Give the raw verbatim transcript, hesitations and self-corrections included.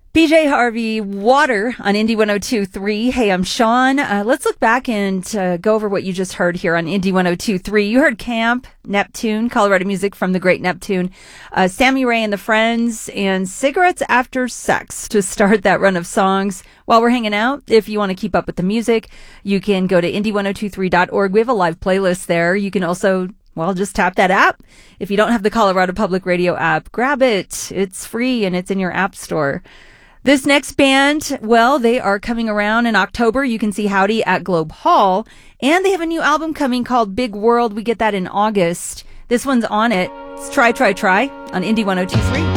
B J Harvey, Water on Indie one oh two point three. Hey, I'm Sean. Uh, let's look back and uh, go over what you just heard here on Indie one oh two point three. You heard Camp, Neptune, Colorado music from the great Neptune, uh, Sammy Ray and the Friends, and Cigarettes After Sex to start that run of songs. While we're hanging out, if you want to keep up with the music, you can go to indie ten twenty-three dot org. We have a live playlist there. You can also Well, just tap that app. If you don't have the Colorado Public Radio app, grab it. It's free and it's in your app store. This next band, well, they are coming around in October. You can see Howdy at Globe Hall. And they have a new album coming called Big World. We get that in August. This one's on it. It's Try, Try, Try on Indie ten twenty-three.